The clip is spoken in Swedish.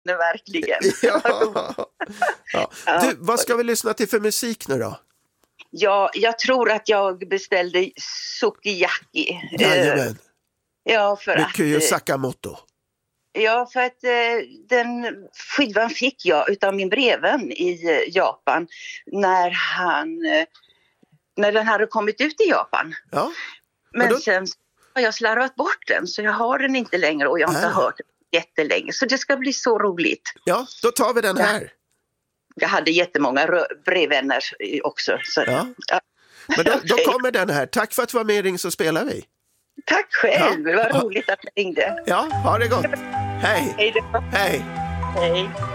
verkligen. Ja. Du, vad ska vi lyssna till för musik nu då? Ja, jag tror att jag beställde Sukiyaki. Jajamän. Ja, för med att... Kyo Sakamoto. Ja, för att den skivan fick jag utav min brevvän i Japan när den hade kommit ut i Japan. Ja. Men sen har jag slarvat bort den, så jag har den inte längre och jag har inte hört den jättelänge. Så det ska bli så roligt. Ja, då tar vi den här. Jag hade jättemånga brevvänner också. Så, ja. Men då kommer den här. Tack för att du var med i Ring så spelar vi. Tack själv, det var roligt att du ringde. Ja, ha det gott. Hej. Hej då. Hej. Hej.